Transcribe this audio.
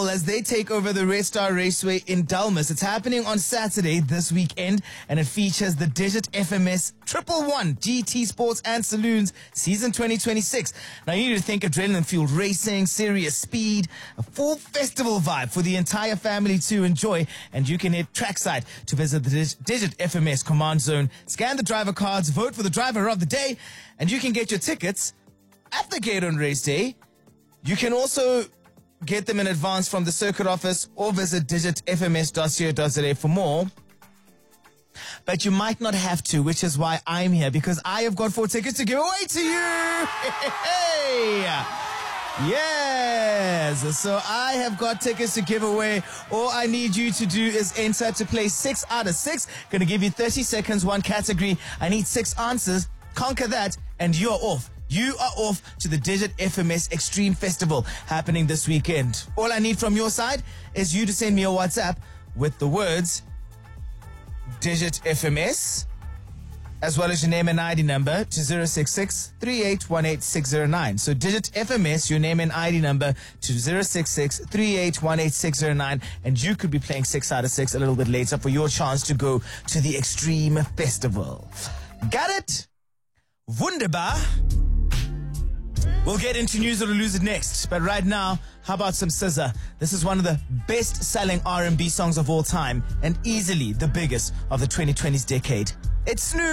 as they take over the Red Star Raceway in Dalmas. It's happening on Saturday this weekend, and it features the Digit FMS 111 GT Sports and Saloons Season 2026. Now, you need to think adrenaline-fueled racing, serious speed, a full festival vibe for the entire family to enjoy, and you can hit trackside to visit the Digit FMS Command Zone, scan the driver cards, vote for the driver of the day, and you can get your tickets at the gate on race day. You can also get them in advance from the circuit office or visit digitfms.co.za for more. But you might not have to, which is why I'm here, because I have got 4 tickets to give away to you. Hey! Yes, so I have got tickets to give away. All I need you to do is enter to play 6 out of 6. Gonna give you 30 seconds, one category. I need 6 answers. Conquer that, and you're off. You are off to the Digit FMS Extreme Festival happening this weekend. All I need from your side is you to send me a WhatsApp with the words Digit FMS, as well as your name and ID number to 066 3818609. So Digit FMS, your name and ID number to 066 3818609, and you could be playing 6 out of 6 a little bit later for your chance to go to the Extreme Festival. Got it? Wunderbar. We'll get into News or Lose It next, but right now, how about some SZA? This is one of the best-selling R&B songs of all time, and easily the biggest of the 2020s decade. It's Snooze.